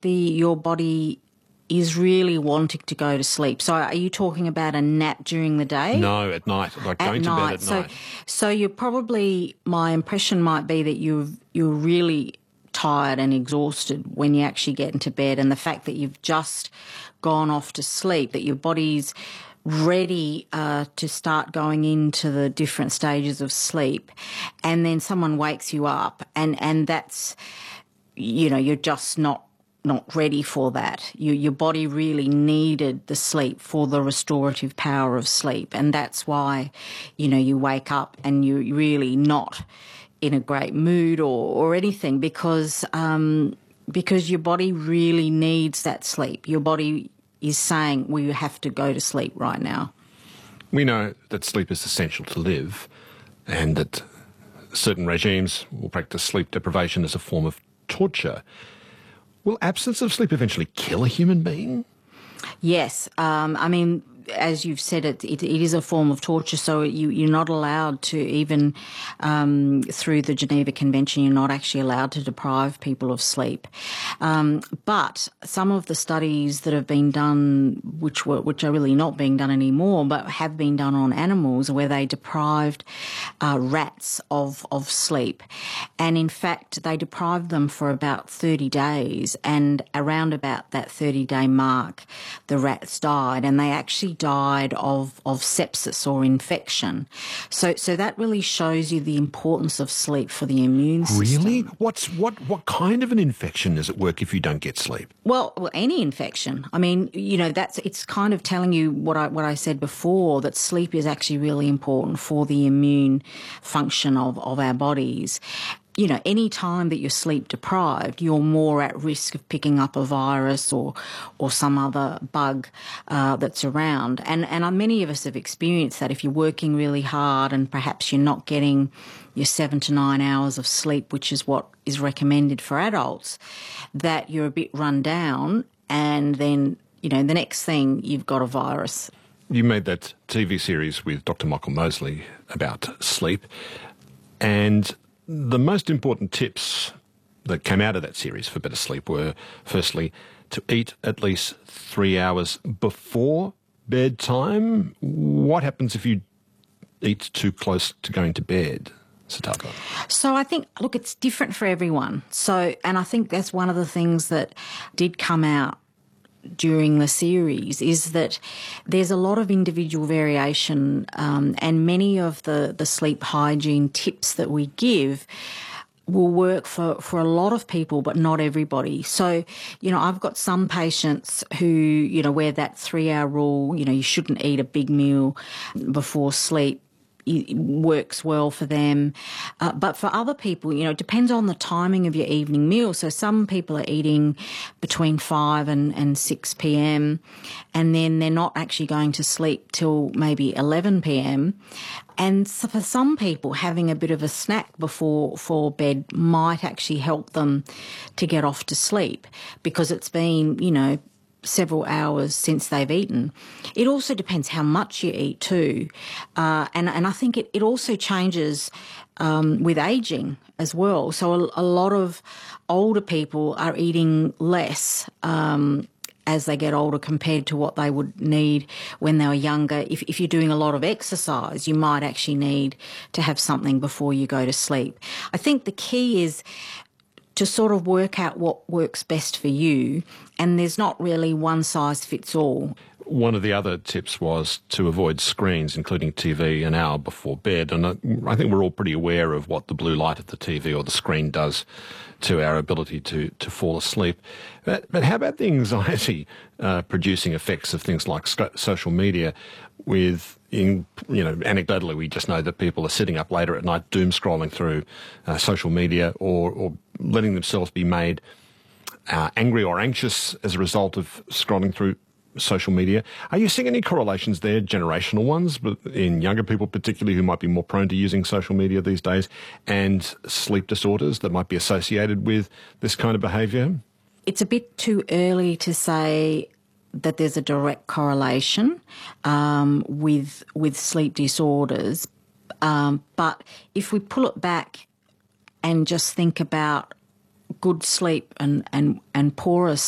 your body is really wanting to go to sleep. So are you talking about a nap during the day? No, at night, like going to bed at night. So you're probably, my impression might be that you're really tired and exhausted when you actually get into bed, and the fact that you've just gone off to sleep, that your body's ready to start going into the different stages of sleep, and then someone wakes you up and that's, you're just not ready for that. Your body really needed the sleep for the restorative power of sleep, and that's why, you wake up and you're really not in a great mood or anything, because your body really needs that sleep. Your body is saying, well, you have to go to sleep right now. We know that sleep is essential to live, and that certain regimes will practice sleep deprivation as a form of torture. Will absence of sleep eventually kill a human being? Yes. As you've said, it is a form of torture, so you're not allowed to, even through the Geneva Convention, you're not actually allowed to deprive people of sleep. But some of the studies that have been done, which are really not being done anymore, but have been done on animals, where they deprived rats of sleep. And in fact, they deprived them for about 30 days, and around about that 30-day mark, the rats died, and they actually died of sepsis or infection. So that really shows you the importance of sleep for the immune system. Really? What kind of an infection does it work if you don't get sleep? Well, any infection. It's kind of telling you what I said before, that sleep is actually really important for the immune function of our bodies. Any time that you're sleep deprived, you're more at risk of picking up a virus or some other bug that's around. And many of us have experienced that. If you're working really hard and perhaps you're not getting your 7 to 9 hours of sleep, which is what is recommended for adults, that you're a bit run down, and then, the next thing, you've got a virus. You made that TV series with Dr. Michael Mosley about sleep, and the most important tips that came out of that series for better sleep were, firstly, to eat at least 3 hours before bedtime. What happens if you eat too close to going to bed, Siddhartha? So I think, look, it's different for everyone. And I think that's one of the things that did come out during the series, is that there's a lot of individual variation, and many of the sleep hygiene tips that we give will work for a lot of people, but not everybody. So, I've got some patients who, where that 3-hour rule, you shouldn't eat a big meal before sleep, it works well for them. But for other people, it depends on the timing of your evening meal. So some people are eating between 5 and 6 p.m. and then they're not actually going to sleep till maybe 11 p.m. And so for some people, having a bit of a snack before bed might actually help them to get off to sleep, because it's been, several hours since they've eaten. It also depends how much you eat too. And I think it also changes with ageing as well. So a lot of older people are eating less as they get older compared to what they would need when they were younger. If you're doing a lot of exercise, you might actually need to have something before you go to sleep. I think the key is to sort of work out what works best for you, and there's not really one size fits all. One of the other tips was to avoid screens, including TV, an hour before bed. And I think we're all pretty aware of what the blue light of the TV or the screen does to our ability to fall asleep. But how about the anxiety producing effects of things like social media? Anecdotally, we just know that people are sitting up later at night doom scrolling through social media, or letting themselves be made angry or anxious as a result of scrolling through social media. Are you seeing any correlations there, generational ones, but in younger people particularly who might be more prone to using social media these days, and sleep disorders that might be associated with this kind of behaviour? It's a bit too early to say that there's a direct correlation with sleep disorders. But if we pull it back and just think about good sleep and poorer